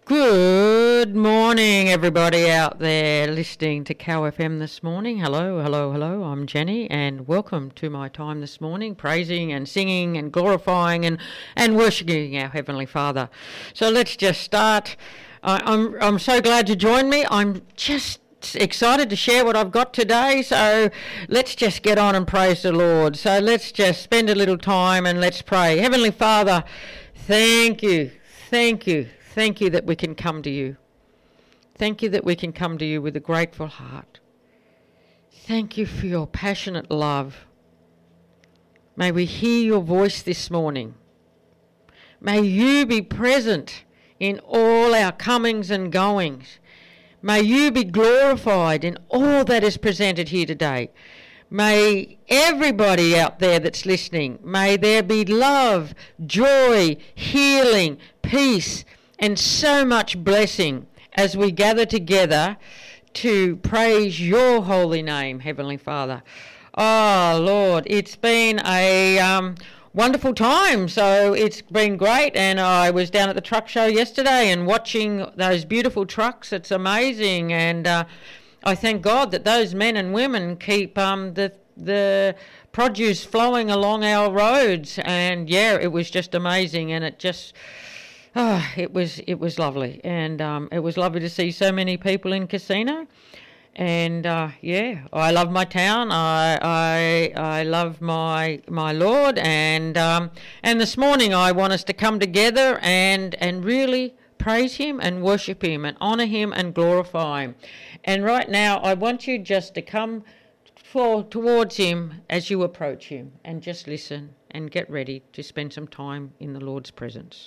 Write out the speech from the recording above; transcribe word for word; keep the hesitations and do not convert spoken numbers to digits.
Good morning, everybody out there listening to Cow F M this morning. Hello, hello, hello. I'm Jenny, and welcome to my time this morning, praising and singing and glorifying and, and worshipping our Heavenly Father. So let's just start. I, I'm I'm so glad to join me. I'm just excited to share what I've got today. So let's just get on and praise the Lord. So let's just spend a little time and let's pray. Heavenly Father, thank you, thank you. Thank you that we can come to you. Thank you that we can come to you with a grateful heart. Thank you for your passionate love. May we hear your voice this morning. May you be present in all our comings and goings. May you be glorified in all that is presented here today. May everybody out there that's listening, may there be love, joy, healing, peace, and so much blessing as we gather together to praise your holy name, Heavenly Father. Oh, Lord, it's been a um, wonderful time. So it's been great. And I was down at the truck show yesterday and watching those beautiful trucks. It's amazing. And uh, I thank God that those men and women keep um, the the produce flowing along our roads. And, yeah, it was just amazing. And it just... Oh, it was it was lovely, and um, it was lovely to see so many people in Casino, and uh, yeah, I love my town. I I I love my my Lord, and um, and this morning I want us to come together and and really praise Him and worship Him and honour Him and glorify Him. And right now, I want you just to come for towards Him as you approach Him, and just listen and get ready to spend some time in the Lord's presence.